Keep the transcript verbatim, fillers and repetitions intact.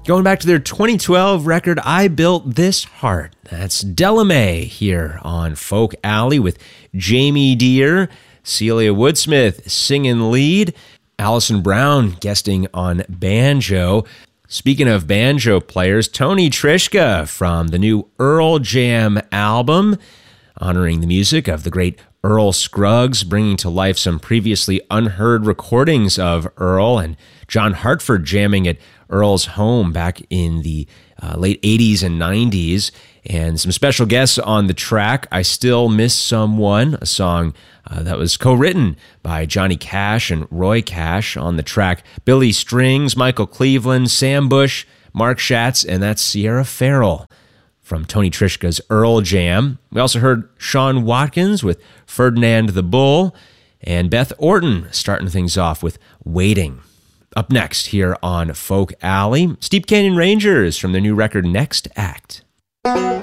Going back to their twenty twelve record, I Built This Heart. That's Della Mae here on Folk Alley with Jamie Deere, Celia Woodsmith singing lead, Allison Brown guesting on banjo. Speaking of banjo players, Tony Trischka from the new Earl Jam album, honoring the music of the great Earl Scruggs, bringing to life some previously unheard recordings of Earl, and John Hartford jamming at Earl's home back in the uh, late eighties and nineties. And some special guests on the track, I Still Miss Someone, a song uh, that was co-written by Johnny Cash and Roy Cash. On the track, Billy Strings, Michael Cleveland, Sam Bush, Mark Schatz, and that's Sierra Farrell from Tony Trischka's Earl Jam. We also heard Sean Watkins with Ferdinand the Bull, and Beth Orton starting things off with Waiting. Up next here on Folk Alley, Steep Canyon Rangers from their new record Next Act.